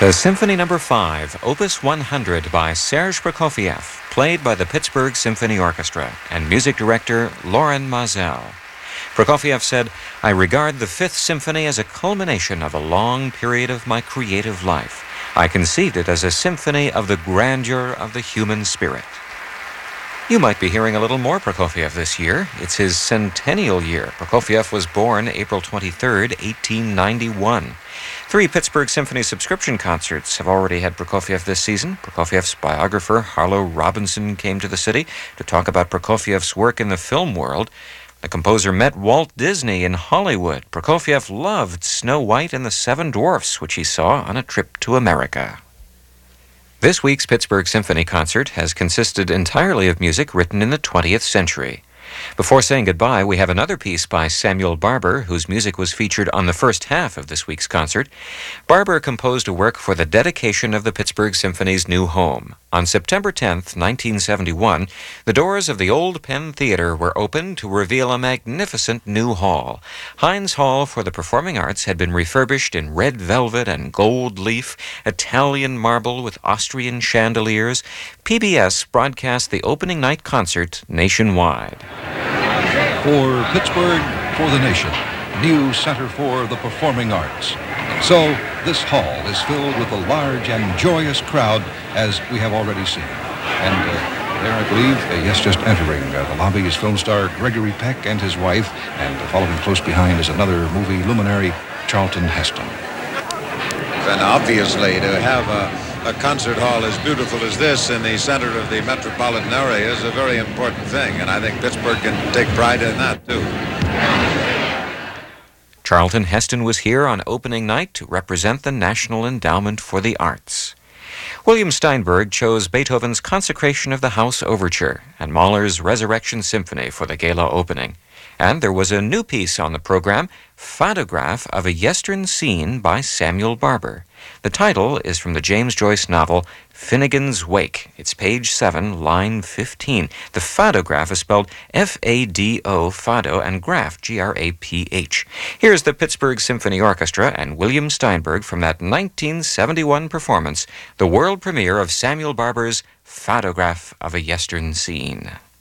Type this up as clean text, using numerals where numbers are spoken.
The Symphony No. 5, Opus 100 by Serge Prokofiev, played by the Pittsburgh Symphony Orchestra, and music director Loren Maazel. Prokofiev said, "I regard the Fifth Symphony as a culmination of a long period of my creative life. I conceived it as a symphony of the grandeur of the human spirit." You might be hearing a little more Prokofiev this year. It's his centennial year. Prokofiev was born April 23, 1891. 3 Pittsburgh Symphony subscription concerts have already had Prokofiev this season. Prokofiev's biographer, Harlow Robinson, came to the city to talk about Prokofiev's work in the film world. The composer met Walt Disney in Hollywood. Prokofiev loved Snow White and the Seven Dwarfs, which he saw on a trip to America. This week's Pittsburgh Symphony concert has consisted entirely of music written in the 20th century. Before saying goodbye, we have another piece by Samuel Barber, whose music was featured on the first half of this week's concert. Barber composed a work for the dedication of the Pittsburgh Symphony's new home. On September 10, 1971, the doors of the Old Penn Theater were opened to reveal a magnificent new hall. Heinz Hall for the Performing Arts had been refurbished in red velvet and gold leaf, Italian marble with Austrian chandeliers. PBS broadcast the opening night concert nationwide. For Pittsburgh, for the nation, new center for the performing arts. So this hall is filled with a large and joyous crowd, as we have already seen. And there, I believe, yes, just entering the lobby is film star Gregory Peck and his wife, and following close behind is another movie luminary, Charlton Heston. And obviously, to have a concert hall as beautiful as this in the center of the metropolitan area is a very important thing, and I think Pittsburgh can take pride in that, too. Charlton Heston was here on opening night to represent the National Endowment for the Arts. William Steinberg chose Beethoven's Consecration of the House Overture and Mahler's Resurrection Symphony for the gala opening. And there was a new piece on the program, Photograph of a Yestern Scene by Samuel Barber. The title is from the James Joyce novel Finnegan's Wake. It's page 7, line 15. The photograph is spelled F-A-D-O, Fado, and graph, G-R-A-P-H. Here's the Pittsburgh Symphony Orchestra and William Steinberg from that 1971 performance, the world premiere of Samuel Barber's Photograph of a Yestern Scene.